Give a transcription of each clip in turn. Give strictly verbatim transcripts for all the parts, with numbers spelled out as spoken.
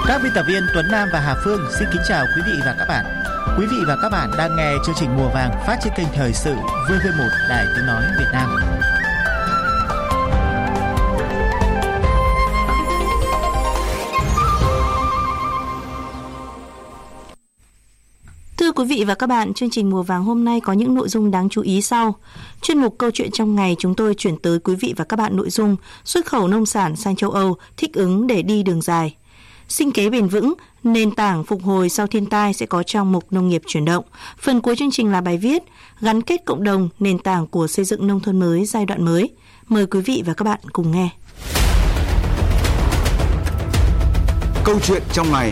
Các biên tập viên Tuấn Nam và Hà Phương xin kính chào quý vị và các bạn. Quý vị và các bạn đang nghe chương trình Mùa Vàng phát trên kênh Thời sự vê vê một Đài Tiếng nói Việt Nam. Thưa quý vị và các bạn, chương trình Mùa Vàng hôm nay có những nội dung đáng chú ý sau. Chuyên mục Câu chuyện trong ngày, chúng tôi chuyển tới quý vị và các bạn nội dung xuất khẩu nông sản sang châu Âu, thích ứng để đi đường dài. Sinh kế bền vững, nền tảng phục hồi sau thiên tai sẽ có trong mục Nông nghiệp chuyển động. Phần cuối chương trình là bài viết Gắn kết cộng đồng, nền tảng của xây dựng nông thôn mới giai đoạn mới. Mời quý vị và các bạn cùng nghe. Câu chuyện trong ngày.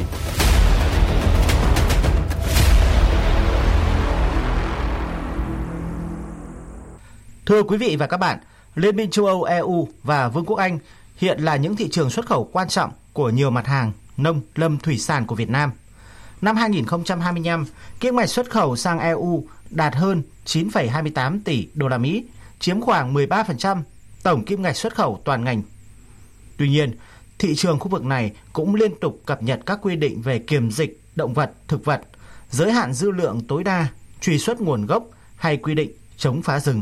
Thưa quý vị và các bạn, Liên minh châu Âu E U và Vương quốc Anh hiện là những thị trường xuất khẩu quan trọng của nhiều mặt hàng nông, lâm, thủy sản của Việt Nam. Năm hai nghìn không trăm hai mươi lăm, kim ngạch xuất khẩu sang E U đạt hơn chín phẩy hai mươi tám tỷ đô la Mỹ, chiếm khoảng mười ba phần trăm tổng kim ngạch xuất khẩu toàn ngành. Tuy nhiên, thị trường khu vực này cũng liên tục cập nhật các quy định về kiểm dịch động vật, thực vật, giới hạn dư lượng tối đa, truy xuất nguồn gốc hay quy định chống phá rừng.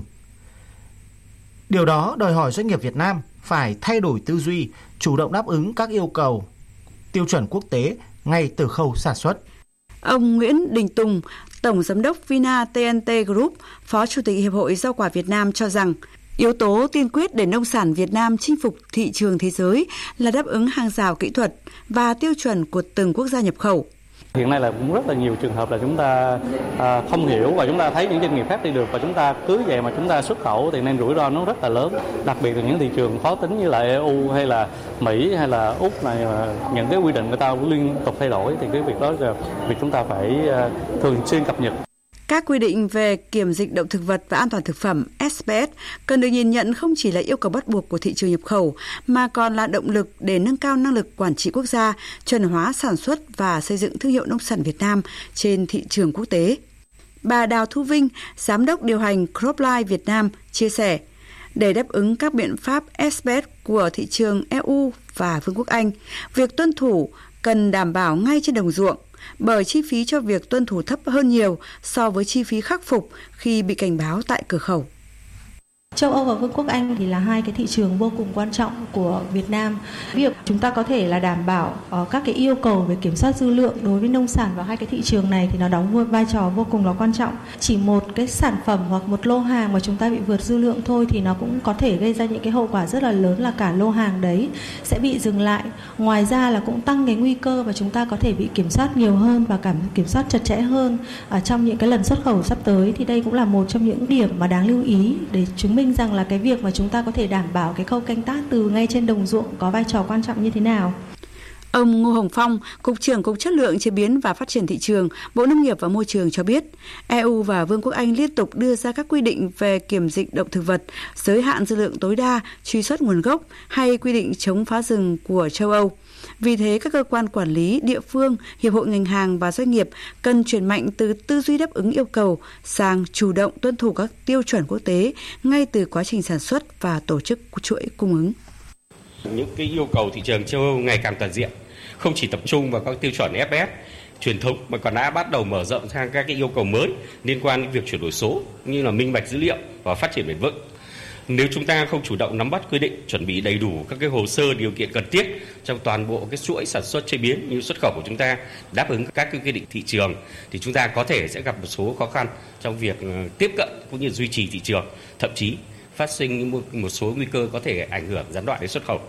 Điều đó đòi hỏi doanh nghiệp Việt Nam phải thay đổi tư duy, chủ động đáp ứng các yêu cầu tiêu chuẩn quốc tế ngay từ khâu sản xuất. Ông Nguyễn Đình Tùng, Tổng Giám đốc Vina tê en tê Group, Phó Chủ tịch Hiệp hội Rau quả Việt Nam cho rằng, yếu tố tiên quyết để nông sản Việt Nam chinh phục thị trường thế giới là đáp ứng hàng rào kỹ thuật và tiêu chuẩn của từng quốc gia nhập khẩu. Hiện nay là cũng rất là nhiều trường hợp là chúng ta à, không hiểu và chúng ta thấy những doanh nghiệp khác đi được và chúng ta cứ vậy mà chúng ta xuất khẩu thì nên rủi ro nó rất là lớn, đặc biệt là những thị trường khó tính như là E U hay là Mỹ hay là Úc này, những cái quy định người ta cũng liên tục thay đổi thì cái việc đó là việc chúng ta phải uh, thường xuyên cập nhật. Các quy định về kiểm dịch động thực vật và an toàn thực phẩm S P S cần được nhìn nhận không chỉ là yêu cầu bắt buộc của thị trường nhập khẩu mà còn là động lực để nâng cao năng lực quản trị quốc gia, chuẩn hóa sản xuất và xây dựng thương hiệu nông sản Việt Nam trên thị trường quốc tế. Bà Đào Thu Vinh, Giám đốc điều hành Cropline Việt Nam chia sẻ, để đáp ứng các biện pháp S P S của thị trường E U và Vương quốc Anh, việc tuân thủ cần đảm bảo ngay trên đồng ruộng, bởi chi phí cho việc tuân thủ thấp hơn nhiều so với chi phí khắc phục khi bị cảnh báo tại cửa khẩu. Châu Âu và Vương quốc Anh thì là hai cái thị trường vô cùng quan trọng của Việt Nam. Việc chúng ta có thể là đảm bảo uh, các cái yêu cầu về kiểm soát dư lượng đối với nông sản vào hai cái thị trường này thì nó đóng vai trò vô cùng là quan trọng. Chỉ một cái sản phẩm hoặc một lô hàng mà chúng ta bị vượt dư lượng thôi thì nó cũng có thể gây ra những cái hậu quả rất là lớn, là cả lô hàng đấy sẽ bị dừng lại. Ngoài ra là cũng tăng cái nguy cơ và chúng ta có thể bị kiểm soát nhiều hơn và cảm kiểm soát chặt chẽ hơn ở trong những cái lần xuất khẩu sắp tới. Thì đây cũng là một trong những điểm mà đáng lưu ý để chứng minh rằng là cái việc mà chúng ta có thể đảm bảo cái khâu canh tác từ ngay trên đồng ruộng có vai trò quan trọng như thế nào. Ông Ngô Hồng Phong, Cục trưởng Cục Chất lượng Chế biến và Phát triển Thị trường, Bộ Nông nghiệp và Môi trường cho biết, E U và Vương quốc Anh liên tục đưa ra các quy định về kiểm dịch động thực vật, giới hạn dư lượng tối đa, truy xuất nguồn gốc hay quy định chống phá rừng của châu Âu. Vì thế, các cơ quan quản lý, địa phương, hiệp hội ngành hàng và doanh nghiệp cần chuyển mạnh từ tư duy đáp ứng yêu cầu sang chủ động tuân thủ các tiêu chuẩn quốc tế ngay từ quá trình sản xuất và tổ chức chuỗi cung ứng. Những cái yêu cầu thị trường châu Âu ngày càng toàn diện, không chỉ tập trung vào các tiêu chuẩn F S truyền thống mà còn đã bắt đầu mở rộng sang các cái yêu cầu mới liên quan đến việc chuyển đổi số như là minh bạch dữ liệu và phát triển bền vững. Nếu chúng ta không chủ động nắm bắt quy định, chuẩn bị đầy đủ các cái hồ sơ điều kiện cần thiết trong toàn bộ cái chuỗi sản xuất chế biến như xuất khẩu của chúng ta đáp ứng các cái quy định thị trường thì chúng ta có thể sẽ gặp một số khó khăn trong việc tiếp cận cũng như duy trì thị trường, thậm chí phát sinh một, một số nguy cơ có thể ảnh hưởng gián đoạn đến xuất khẩu.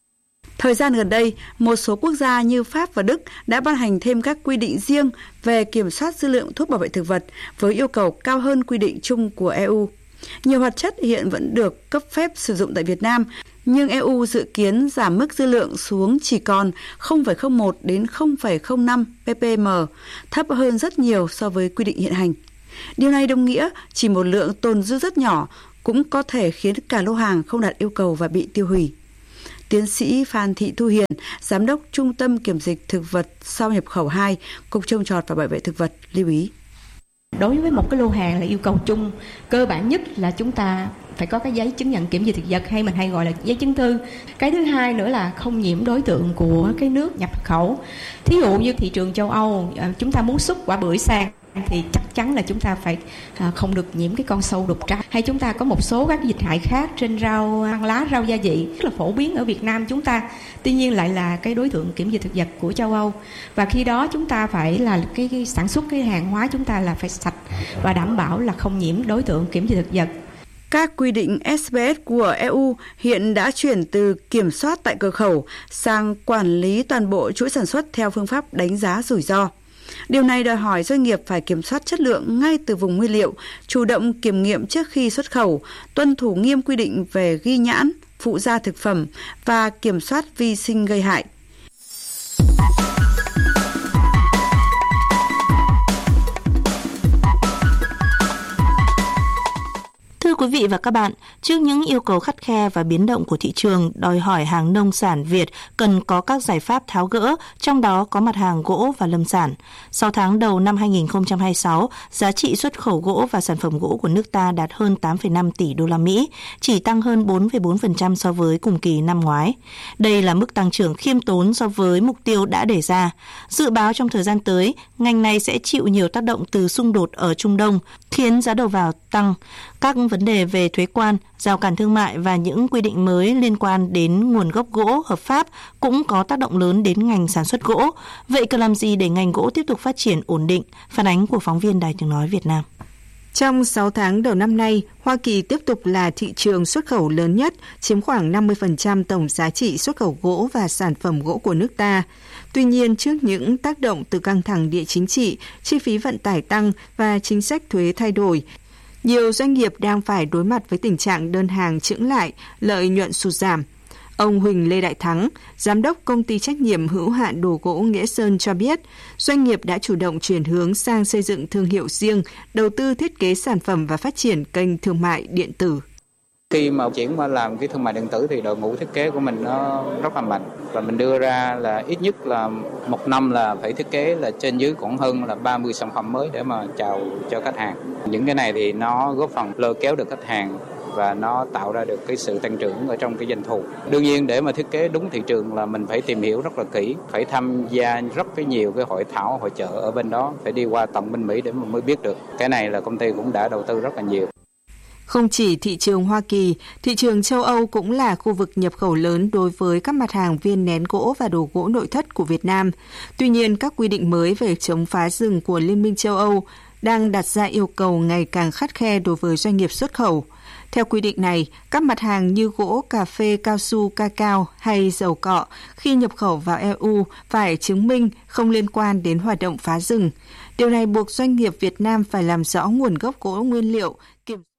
Thời gian gần đây, một số quốc gia như Pháp và Đức đã ban hành thêm các quy định riêng về kiểm soát dư lượng thuốc bảo vệ thực vật với yêu cầu cao hơn quy định chung của E U. Nhiều hoạt chất hiện vẫn được cấp phép sử dụng tại Việt Nam, nhưng E U dự kiến giảm mức dư lượng xuống chỉ còn không phẩy không một đến không phẩy không năm ppm, thấp hơn rất nhiều so với quy định hiện hành. Điều này đồng nghĩa chỉ một lượng tồn dư rất nhỏ cũng có thể khiến cả lô hàng không đạt yêu cầu và bị tiêu hủy. Tiến sĩ Phan Thị Thu Hiền, Giám đốc Trung tâm Kiểm dịch Thực vật sau nhập khẩu hai, Cục Trồng trọt và Bảo vệ Thực vật lưu ý. Đối với một cái lô hàng là yêu cầu chung, cơ bản nhất là chúng ta phải có cái giấy chứng nhận kiểm dịch thực vật hay mình hay gọi là giấy chứng thư. Cái thứ hai nữa là không nhiễm đối tượng của cái nước nhập khẩu. Thí dụ như thị trường châu Âu, chúng ta muốn xuất quả bưởi sang thì chắc chắn là chúng ta phải không được nhiễm cái con sâu đục trái. Hay chúng ta có một số các dịch hại khác trên rau ăn lá, rau gia vị rất là phổ biến ở Việt Nam chúng ta, tuy nhiên lại là cái đối tượng kiểm dịch thực vật của châu Âu. Và khi đó chúng ta phải là cái, cái sản xuất cái hàng hóa chúng ta là phải sạch và đảm bảo là không nhiễm đối tượng kiểm dịch thực vật. Các quy định ét pê ét của e u hiện đã chuyển từ kiểm soát tại cửa khẩu sang quản lý toàn bộ chuỗi sản xuất theo phương pháp đánh giá rủi ro. Điều này đòi hỏi doanh nghiệp phải kiểm soát chất lượng ngay từ vùng nguyên liệu, chủ động kiểm nghiệm trước khi xuất khẩu, tuân thủ nghiêm quy định về ghi nhãn, phụ gia thực phẩm và kiểm soát vi sinh gây hại. Thưa quý vị và các bạn, trước những yêu cầu khắt khe và biến động của thị trường, đòi hỏi hàng nông sản Việt cần có các giải pháp tháo gỡ, trong đó có mặt hàng gỗ và lâm sản. Sau tháng đầu năm hai nghìn không trăm hai mươi sáu, giá trị xuất khẩu gỗ và sản phẩm gỗ của nước ta đạt hơn tám phẩy năm tỷ đô la Mỹ, chỉ tăng hơn bốn phẩy bốn phần trăm so với cùng kỳ năm ngoái. Đây là mức tăng trưởng khiêm tốn so với mục tiêu đã đề ra. Dự báo trong thời gian tới, ngành này sẽ chịu nhiều tác động từ xung đột ở Trung Đông, khiến giá đầu vào tăng. Các vấn đề về thuế quan, rào cản thương mại và những quy định mới liên quan đến nguồn gốc gỗ hợp pháp cũng có tác động lớn đến ngành sản xuất gỗ. Vậy cần làm gì để ngành gỗ tiếp tục phát triển ổn định? Phản ánh của phóng viên Đài Tiếng nói Việt Nam. Trong sáu tháng đầu năm nay, Hoa Kỳ tiếp tục là thị trường xuất khẩu lớn nhất, chiếm khoảng năm mươi phần trăm tổng giá trị xuất khẩu gỗ và sản phẩm gỗ của nước ta. Tuy nhiên, trước những tác động từ căng thẳng địa chính trị, chi phí vận tải tăng và chính sách thuế thay đổi, nhiều doanh nghiệp đang phải đối mặt với tình trạng đơn hàng chững lại, lợi nhuận sụt giảm. Ông Huỳnh Lê Đại Thắng, giám đốc công ty trách nhiệm hữu hạn đồ gỗ Nghĩa Sơn cho biết, doanh nghiệp đã chủ động chuyển hướng sang xây dựng thương hiệu riêng, đầu tư thiết kế sản phẩm và phát triển kênh thương mại điện tử. Khi mà chuyển qua làm cái thương mại điện tử thì đội ngũ thiết kế của mình nó rất là mạnh, và mình đưa ra là ít nhất là một năm là phải thiết kế là trên dưới cũng hơn là ba mươi sản phẩm mới để mà chào cho khách hàng. Những cái này thì nó góp phần lôi kéo được khách hàng và nó tạo ra được cái sự tăng trưởng ở trong cái doanh thu. Đương nhiên để mà thiết kế đúng thị trường là mình phải tìm hiểu rất là kỹ, phải tham gia rất cái nhiều cái hội thảo, hội chợ ở bên đó, phải đi qua tận bên Mỹ để mà mới biết được. Cái này là công ty cũng đã đầu tư rất là nhiều. Không chỉ thị trường Hoa Kỳ, thị trường châu Âu cũng là khu vực nhập khẩu lớn đối với các mặt hàng viên nén gỗ và đồ gỗ nội thất của Việt Nam. Tuy nhiên, các quy định mới về chống phá rừng của Liên minh châu Âu đang đặt ra yêu cầu ngày càng khắt khe đối với doanh nghiệp xuất khẩu. Theo quy định này, các mặt hàng như gỗ, cà phê, cao su, cacao hay dầu cọ khi nhập khẩu vào e u phải chứng minh không liên quan đến hoạt động phá rừng. Điều này buộc doanh nghiệp Việt Nam phải làm rõ nguồn gốc gỗ nguyên liệu, kiểm